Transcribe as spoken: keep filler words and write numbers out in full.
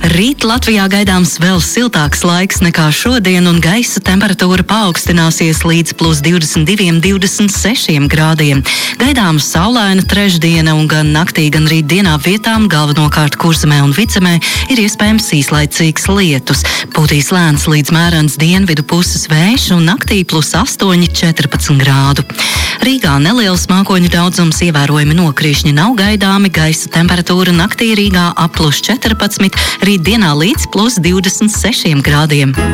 Rīt Latvijā gaidāms vēl siltāks laiks nekā šodien, un gaisa temperatūra paaugstināsies līdz plus divdesmit diviem, divdesmit sešiem grādiem. Gaidāma saulaina trešdiena, un gan naktī, gan rīt dienā vietām, galvenokārt Kurzemē un Vidzemē, ir iespējams īslaicīgs lietus. Pūtīs lēns līdz mērens dienvidu puses vējš, un naktī plus astoņi, četrpadsmit grādu. Rīgā neliels mākoņu daudzums, ievērojami nokrišņi nav gaidāmi, gaisa temperatūra naktī Rīgā ap plus četrpadsmit, rīt dienā līdz plus divdesmit sešiem grādiem.